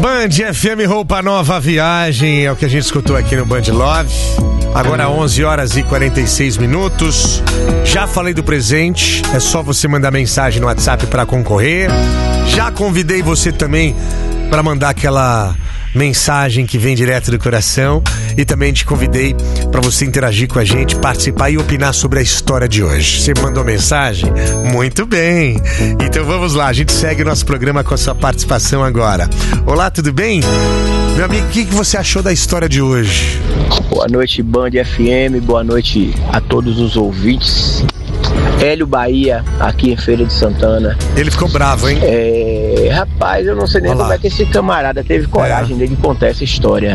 Band FM Roupa Nova Viagem, é o que a gente escutou aqui no Band Love. Agora 11 horas e 46 minutos. Já falei do presente, é só você mandar mensagem no WhatsApp para concorrer. Já convidei você também para mandar aquela mensagem que vem direto do coração. E também te convidei para você interagir com a gente, participar e opinar sobre a história de hoje. Você mandou mensagem? Muito bem! Então vamos lá, a gente segue o nosso programa com a sua participação agora. Olá, tudo bem? Meu amigo, o que você achou da história de hoje? Boa noite, Band FM, boa noite a todos os ouvintes. Hélio Bahia, aqui em Feira de Santana. Ele ficou bravo, hein? Rapaz, eu não sei nem como é que esse camarada teve coragem de contar essa história.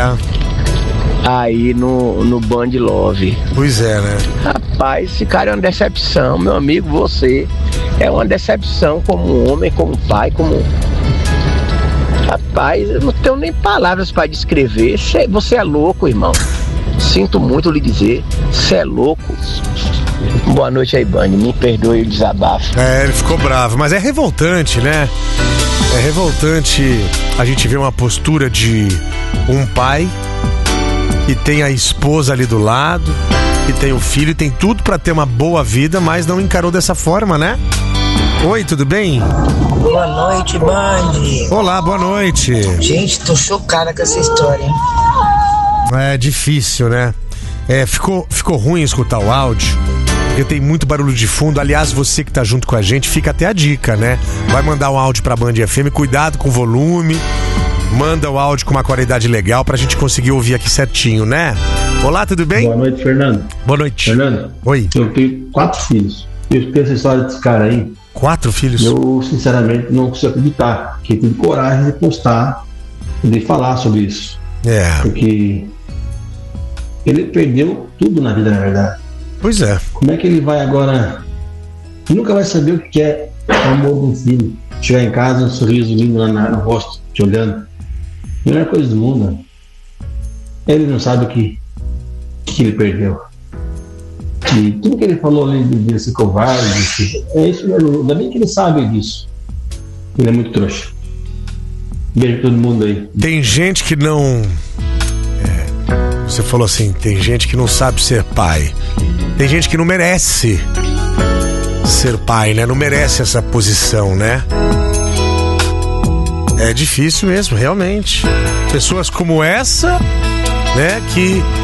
Aí no Band Love. Pois é, né? Rapaz, esse cara é uma decepção, meu amigo, você é uma decepção como homem, como pai, como... Rapaz, eu não tenho nem palavras para descrever. Você é louco, irmão. Sinto muito lhe dizer, você é louco. Boa noite aí, Band, me perdoe o desabafo. Ele ficou bravo, mas é revoltante, né? É revoltante a gente ver uma postura de um pai que tem a esposa ali do lado, que tem o filho e tem tudo pra ter uma boa vida, mas não encarou dessa forma, né? Oi, tudo bem? Boa noite, Band. Olá, boa noite. Gente, tô chocada com essa história, hein? É difícil, né? Ficou ruim escutar o áudio, porque tem muito barulho de fundo. Aliás, você que tá junto com a gente, fica até a dica, né? Vai mandar um áudio pra Band FM, cuidado com o volume. Manda o áudio com uma qualidade legal pra gente conseguir ouvir aqui certinho, né? Olá, tudo bem? Boa noite, Fernando. Boa noite. Fernando. Oi. Eu tenho 4 filhos. Eu escuto essa história desse cara aí. 4 filhos? Eu, sinceramente, não consigo acreditar que ele teve coragem de postar, de falar sobre isso. Porque ele perdeu tudo na vida, na verdade. Pois é. Como é que ele vai agora... Ele nunca vai saber o que é o amor de um filho. Chegar em casa, um sorriso lindo lá no rosto, te olhando. Melhor coisa do mundo. Ele não sabe o que ele perdeu. E tudo que ele falou ali de ser covarde, é isso mesmo. Ainda bem que ele sabe disso. Ele é muito trouxa. Beijo pra todo mundo aí. Tem gente que não... Você falou assim, tem gente que não sabe ser pai. Tem gente que não merece ser pai, né? Não merece essa posição, né? É difícil mesmo, realmente. Pessoas como essa, né, que